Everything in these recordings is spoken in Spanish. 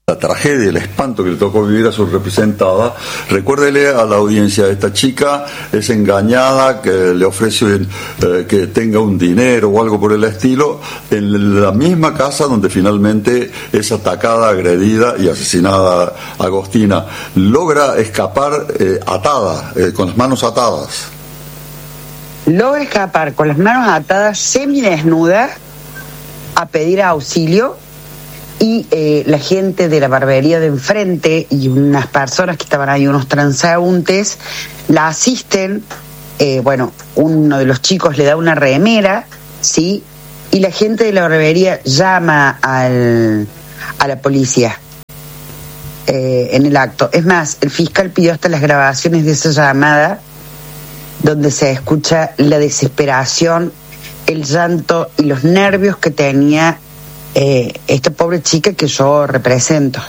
la tragedia, el espanto que le tocó vivir a su representada. Recuérdele a la audiencia, esta chica es engañada, que le ofrece que tenga un dinero o algo por el estilo, en la misma casa donde finalmente es atacada, agredida y asesinada Agostina. Logra escapar atada, con las manos atadas. Logra escapar con las manos atadas, semidesnuda, a pedir auxilio. Y la gente de la barbería de enfrente y unas personas que estaban ahí, unos transeúntes, la asisten. Uno de los chicos le da una remera, ¿sí? Y la gente de la barbería llama a la policía en el acto. Es más, el fiscal pidió hasta las grabaciones de esa llamada, donde se escucha la desesperación, el llanto y los nervios que tenía esta pobre chica que yo represento.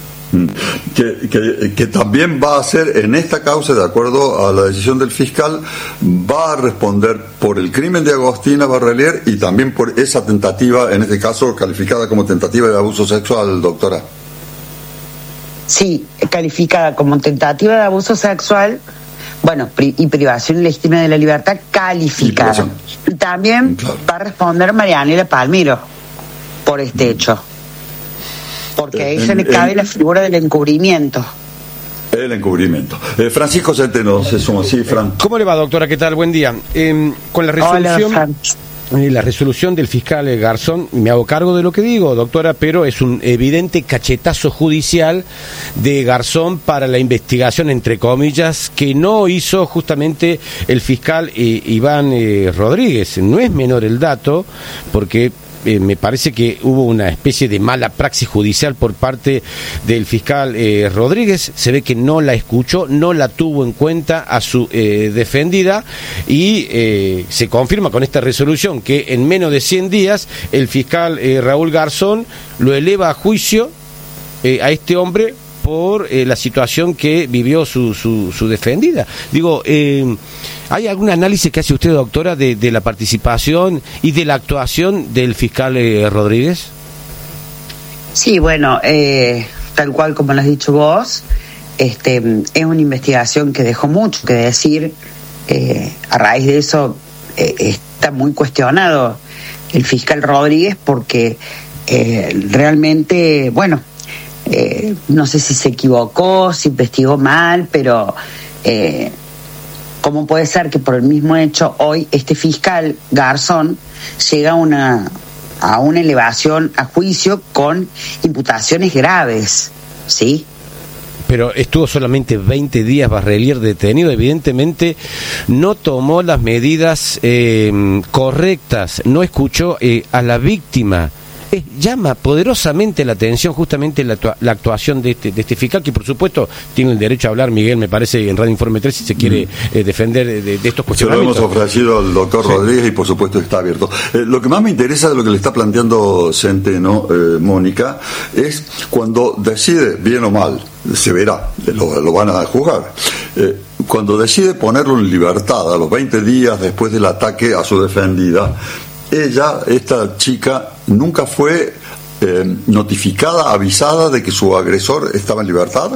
Que también va a ser en esta causa, de acuerdo a la decisión del fiscal, va a responder por el crimen de Agostina Barrelier y también por esa tentativa, en este caso calificada como tentativa de abuso sexual, doctora. Sí, calificada como tentativa de abuso sexual, y privación ilegítima de la libertad calificada. Y también va a responder Marianela Palmiro por este hecho, porque a ella le cabe la figura del encubrimiento. El encubrimiento. Francisco Centeno, se suma así, Fran. ¿Cómo le va, doctora? ¿Qué tal? Buen día. Con la resolución... Hola, la resolución del fiscal Garzón, me hago cargo de lo que digo, doctora, pero es un evidente cachetazo judicial de Garzón para la investigación, entre comillas, que no hizo justamente el fiscal Iván Rodríguez. No es menor el dato, porque me parece que hubo una especie de mala praxis judicial por parte del fiscal Rodríguez. Se ve que no la escuchó, no la tuvo en cuenta a su defendida, y se confirma con esta resolución que en menos de 100 días el fiscal Raúl Garzón lo eleva a juicio a este hombre por la situación que vivió su defendida. Digo, ¿hay algún análisis que hace usted, doctora, de la participación y de la actuación del fiscal Rodríguez? Sí, tal cual como lo has dicho vos, es una investigación que dejó mucho que decir. A raíz de eso está muy cuestionado el fiscal Rodríguez, porque realmente, no sé si se equivocó, si investigó mal, pero ¿cómo puede ser que por el mismo hecho hoy este fiscal Garzón llega a una elevación a juicio con imputaciones graves, ¿sí? Pero estuvo solamente 20 días Barrelier detenido, evidentemente no tomó las medidas correctas, no escuchó a la víctima. Llama poderosamente la atención justamente la actuación de este fiscal, que por supuesto tiene el derecho a hablar, Miguel, me parece, en Radio Informe 3, si se quiere defender de estos cuestionamientos. Se lo hemos ofrecido al doctor Rodríguez y por supuesto está abierto. Lo que más me interesa de lo que le está planteando Centeno, Mónica, es cuando decide, bien o mal, se verá, lo van a juzgar, cuando decide ponerlo en libertad a los 20 días después del ataque a su defendida. Esta chica, nunca fue notificada, avisada de que su agresor estaba en libertad.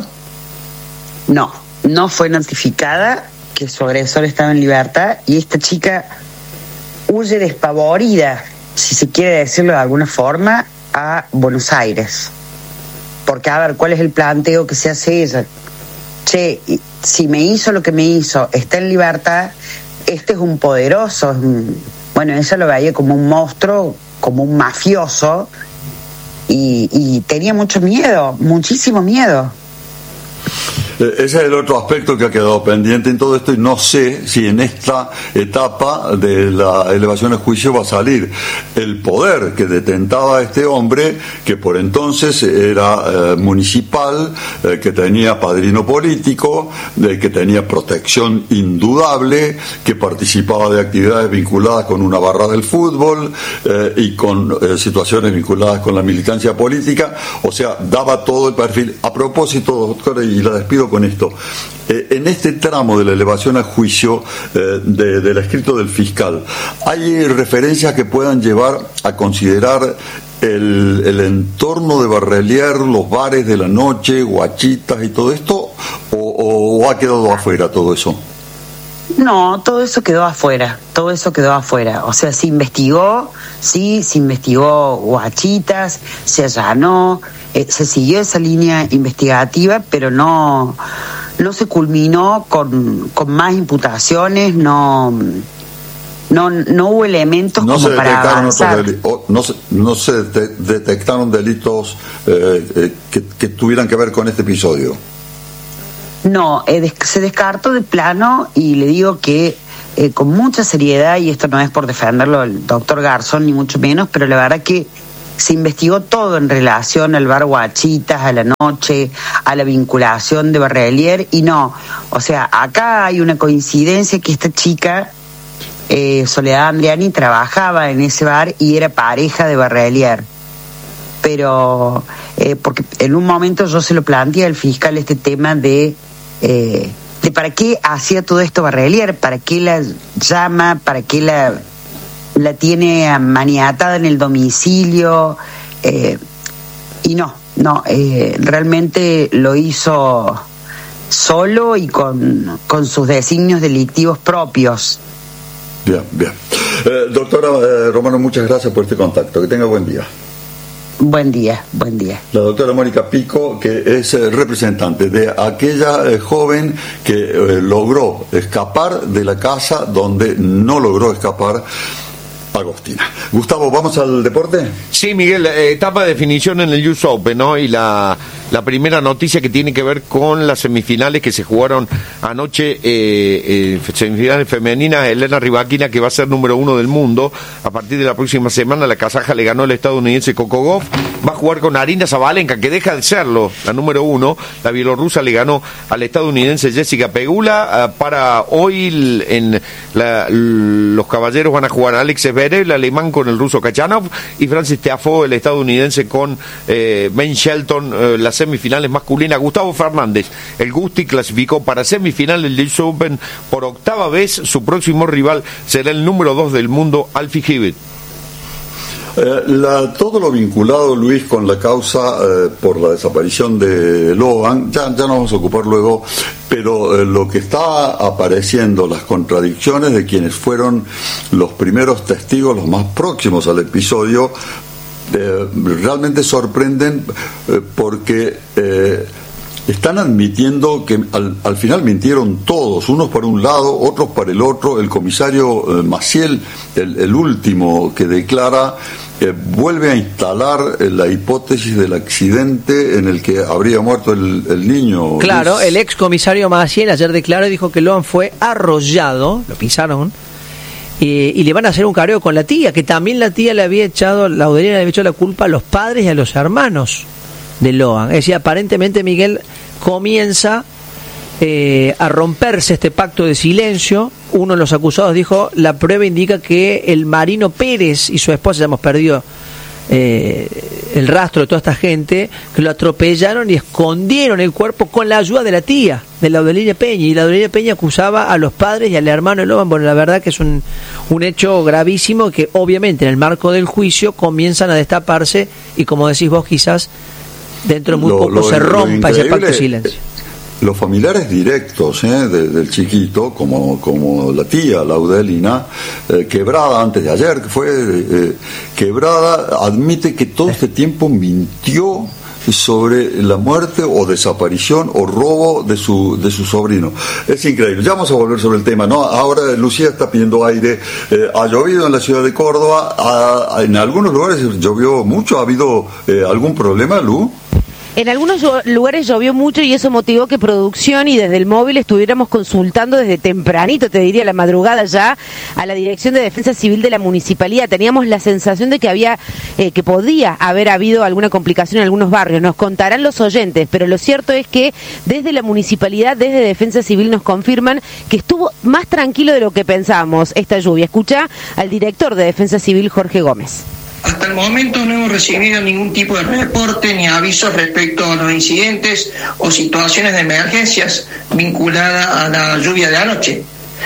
No fue notificada que su agresor estaba en libertad, y esta chica huye despavorida, si se quiere decirlo de alguna forma, a Buenos Aires. Porque, a ver, ¿cuál es el planteo que se hace ella? Si me hizo lo que me hizo, está en libertad, este es un poderoso, ella lo veía como un monstruo, como un mafioso, y tenía mucho miedo, muchísimo miedo. Ese es el otro aspecto que ha quedado pendiente en todo esto, y no sé si en esta etapa de la elevación a juicio va a salir el poder que detentaba a este hombre, que por entonces era municipal, que tenía padrino político, que tenía protección indudable, que participaba de actividades vinculadas con una barra del fútbol y con situaciones vinculadas con la militancia política. O sea, daba todo el perfil. A propósito, doctora, y la despido con esto, en este tramo de la elevación a juicio del escrito del fiscal, ¿hay referencias que puedan llevar a considerar el entorno de Barrelier, los bares de la noche, guachitas y todo esto, o ha quedado afuera todo eso? No, todo eso quedó afuera. O sea, se investigó guachitas, se allanó, se siguió esa línea investigativa, pero no se culminó con más imputaciones, no hubo elementos como para avanzar. No se detectaron delitos que tuvieran que ver con este episodio. No, se descartó de plano, y le digo que con mucha seriedad, y esto no es por defenderlo al doctor Garzón ni mucho menos, pero la verdad que se investigó todo en relación al bar Guachitas, a la noche, a la vinculación de Barrelier, y no, o sea, acá hay una coincidencia que esta chica, Soledad Andriani, trabajaba en ese bar y era pareja de Barrelier. Pero porque en un momento yo se lo planteé al fiscal este tema de para qué hacía todo esto Barrelier, para qué la llama, para qué la tiene maniatada en el domicilio, y no, realmente lo hizo solo y con sus designios delictivos propios. Bien. Doctora Romano, muchas gracias por este contacto. Que tenga buen día. Buen día. La doctora Mónica Pico, que es representante de aquella joven que logró escapar de la casa donde no logró escapar Agostina. Gustavo, ¿vamos al deporte? Sí, Miguel, etapa de definición en el US Open, ¿no? Y la primera noticia que tiene que ver con las semifinales que se jugaron anoche, semifinales femeninas. Elena Rybakina, que va a ser número 1 del mundo a partir de la próxima semana, la kazaja le ganó al estadounidense Coco Gauff. Va a jugar con Arina Sabalenka, que deja de serlo, la número 1. La bielorrusa le ganó al estadounidense Jessica Pegula. Para hoy los caballeros van a jugar Alex Zverev, el alemán, con el ruso Kachanov, y Francis Tiafoe, el estadounidense, con Ben Shelton, las semifinales masculinas. Gustavo Fernández, el Gusti, clasificó para semifinales del US Open por octava vez. Su próximo rival será el número 2 del mundo, Alfie Hewitt. Todo lo vinculado, Luis, con la causa por la desaparición de Logan, ya nos vamos a ocupar luego, pero lo que está apareciendo, las contradicciones de quienes fueron los primeros testigos, los más próximos al episodio, realmente sorprenden, porque están admitiendo que al final mintieron todos, unos para un lado, otros para el otro. El comisario Maciel, el último que declara, vuelve a instalar la hipótesis del accidente en el que habría muerto el niño. Claro, el ex comisario Maciel ayer declaró y dijo que Logan fue arrollado, lo pisaron, y le van a hacer un careo con la tía, que también la tía la Laudelina le había echado la culpa a los padres y a los hermanos de Logan. Es decir, aparentemente, Miguel, comienza a romperse este pacto de silencio. Uno de los acusados dijo: la prueba indica que el Marino Pérez y su esposa, ya hemos perdido el rastro de toda esta gente, que lo atropellaron y escondieron el cuerpo con la ayuda de la tía, de Laudelina Peña, y Laudelina Peña acusaba a los padres y al hermano de Logan. Bueno, la verdad que es un hecho gravísimo, que obviamente en el marco del juicio comienzan a destaparse, y como decís vos, quizás dentro de muy poco se rompa ese pacto de silencio. Los familiares directos del chiquito, como la tía Laudelina, Quebrada, antes de ayer, que fue Quebrada, admite que todo este tiempo mintió sobre la muerte o desaparición o robo de su sobrino. Es increíble. Ya vamos a volver sobre el tema, ¿no? Ahora Lucía está pidiendo aire. Ha llovido en la ciudad de Córdoba, en algunos lugares llovió mucho. ¿Ha habido algún problema, Lu? En algunos lugares llovió mucho, y eso motivó que producción y desde el móvil estuviéramos consultando desde tempranito, te diría la madrugada ya, a la Dirección de Defensa Civil de la Municipalidad. Teníamos la sensación de que que podía haber habido alguna complicación en algunos barrios. Nos contarán los oyentes, pero lo cierto es que desde la Municipalidad, desde Defensa Civil, nos confirman que estuvo más tranquilo de lo que pensábamos esta lluvia. Escucha al director de Defensa Civil, Jorge Gómez. Hasta el momento no hemos recibido ningún tipo de reporte ni aviso respecto a los incidentes o situaciones de emergencias vinculadas a la lluvia de anoche.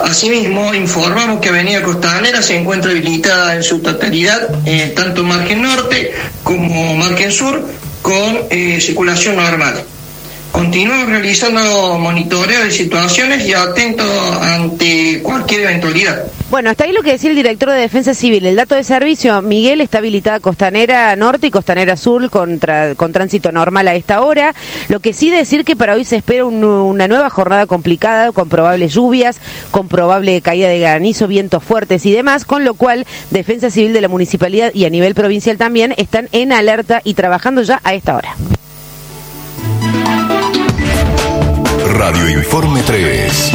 Asimismo, informamos que Avenida Costanera se encuentra habilitada en su totalidad, tanto margen norte como margen sur, con circulación normal. Continuamos realizando monitoreo de situaciones y atentos ante cualquier eventualidad. Bueno, hasta ahí lo que decía el director de Defensa Civil. El dato de servicio, Miguel, está habilitada Costanera Norte y Costanera Sur con tránsito normal a esta hora. Lo que sí decir que para hoy se espera una nueva jornada complicada, con probables lluvias, con probable caída de granizo, vientos fuertes y demás, con lo cual Defensa Civil de la Municipalidad y a nivel provincial también están en alerta y trabajando ya a esta hora. Radio Informe 3.